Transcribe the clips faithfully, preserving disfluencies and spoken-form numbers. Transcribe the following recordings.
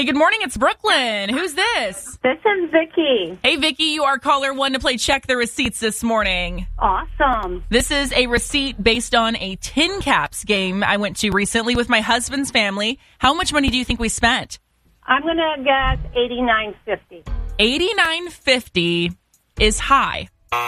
Hey, good morning. It's Brooklyn. Who's this? This is Vicky. Hey, Vicky, you are caller one to play Check the Receipts this morning. Awesome. This is a receipt based on a Tin Caps game I went to recently with my husband's family. How much money do you think we spent? I'm going to guess eighty-nine fifty. eighty-nine fifty is high.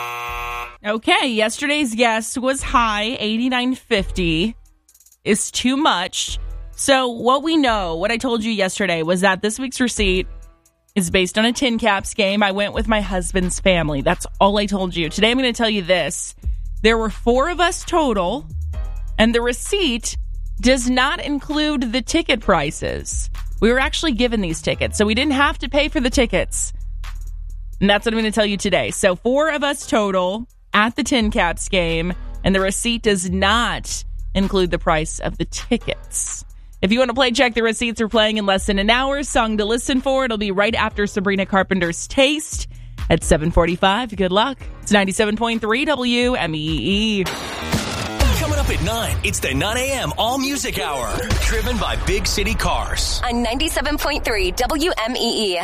Okay, yesterday's guess was high. eighty-nine fifty is too much. So what we know, what I told you yesterday, was that this week's receipt is based on a Tin Caps game. I went with my husband's family. That's all I told you. Today I'm going to tell you this. There were four of us total, and the receipt does not include the ticket prices. We were actually given these tickets, so we didn't have to pay for the tickets. And that's what I'm going to tell you today. So four of us total at the Tin Caps game, and the receipt does not include the price of the tickets. If you want to play Check the Receipts, we're playing in less than an hour. Song to listen for. It'll be right after Sabrina Carpenter's Taste at seven forty-five. Good luck. It's ninety-seven point three W M E E. Coming up at nine, it's the nine a.m. All Music Hour. Driven by Big City Cars. On ninety-seven point three W M E E.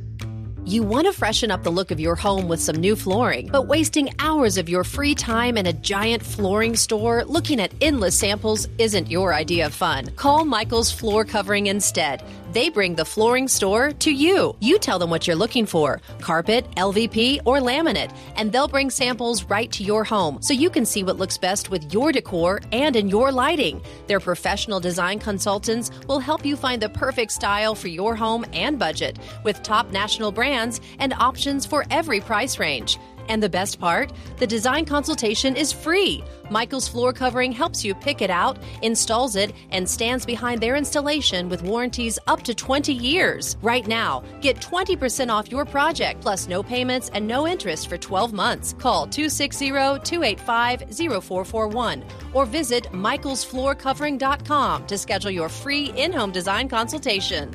You want to freshen up the look of your home with some new flooring, but wasting hours of your free time in a giant flooring store looking at endless samples isn't your idea of fun. Call Michael's Floor Covering instead. They bring the flooring store to you. You tell them what you're looking for, carpet, L V P, or laminate, and they'll bring samples right to your home so you can see what looks best with your decor and in your lighting. Their professional design consultants will help you find the perfect style for your home and budget with top national brands and options for every price range. And the best part? The design consultation is free. Michael's Floor Covering helps you pick it out, installs it, and stands behind their installation with warranties up to twenty years. Right now, get twenty percent off your project, plus no payments and no interest for twelve months. Call two six zero, two eight five, zero four four one or visit michaels floor covering dot com to schedule your free in-home design consultation.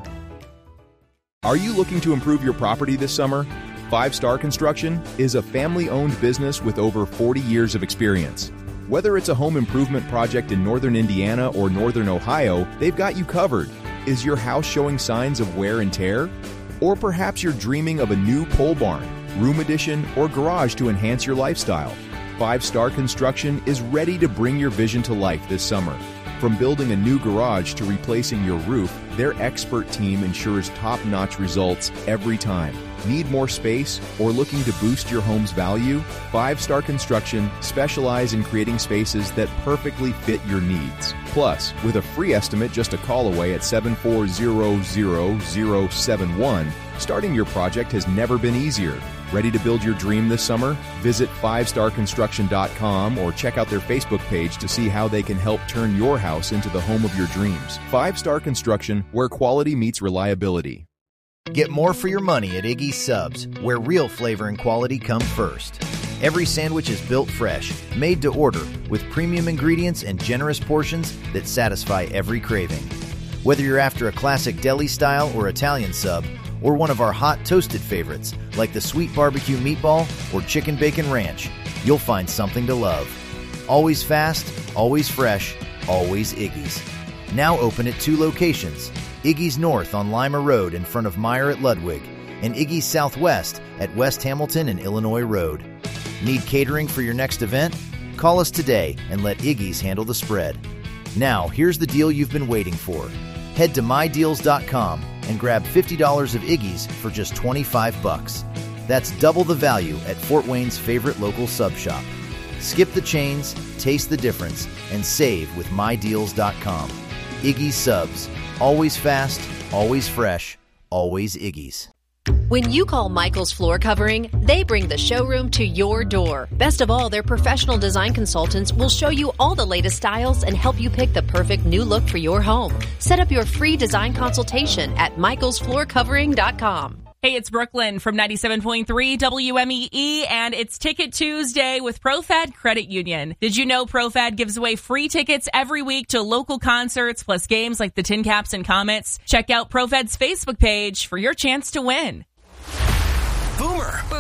Are you looking to improve your property this summer? Five Star Construction is a family-owned business with over forty years of experience. Whether it's a home improvement project in northern Indiana or northern Ohio, they've got you covered. Is your house showing signs of wear and tear? Or perhaps you're dreaming of a new pole barn, room addition, or garage to enhance your lifestyle. Five Star Construction is ready to bring your vision to life this summer. From building a new garage to replacing your roof, their expert team ensures top-notch results every time. Need more space or looking to boost your home's value? Five Star Construction specialize in creating spaces that perfectly fit your needs. Plus, with a free estimate just a call away at seven four zero zero zero seven one, starting your project has never been easier. Ready to build your dream this summer? Visit five star construction dot com or check out their Facebook page to see how they can help turn your house into the home of your dreams. Five Star Construction, where quality meets reliability. Get more for your money at Iggy's Subs, where real flavor and quality come first. Every sandwich is built fresh, made to order, with premium ingredients and generous portions that satisfy every craving. Whether you're after a classic deli style or Italian sub, or one of our hot toasted favorites, like the sweet barbecue meatball or chicken bacon ranch, you'll find something to love. Always fast, always fresh, always Iggy's. Now open at two locations, Iggy's North on Lima Road in front of Meyer at Ludwig, and Iggy's Southwest at West Hamilton and Illinois Road. Need catering for your next event? Call us today and let Iggy's handle the spread. Now, here's the deal you've been waiting for. Head to my deals dot com and grab fifty dollars of Iggy's for just twenty-five bucks. That's double the value at Fort Wayne's favorite local sub shop. Skip the chains, taste the difference, and save with my deals dot com. Iggy's Subs. Always fast, always fresh, always Iggy's. When you call Michael's Floor Covering, they bring the showroom to your door. Best of all, their professional design consultants will show you all the latest styles and help you pick the perfect new look for your home. Set up your free design consultation at michaels floor covering dot com. Hey, it's Brooklyn from ninety-seven point three W M E E, and it's Ticket Tuesday with ProFed Credit Union. Did you know ProFed gives away free tickets every week to local concerts, plus games like the Tin Caps and Comets? Check out ProFed's Facebook page for your chance to win. Boomer. Boomer.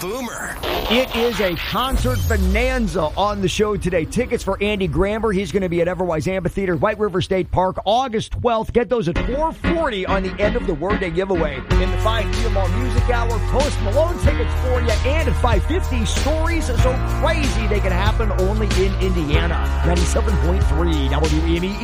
Boomer. It is a concert bonanza on the show today. Tickets for Andy Grammer. He's going to be at Everwise Amphitheater, White River State Park, August twelfth. Get those at four forty on the end of the Workday giveaway. In the five P M All Music Hour, Post Malone tickets for you. And at five fifty, stories so crazy they can happen only in Indiana. ninety-seven point three W M E.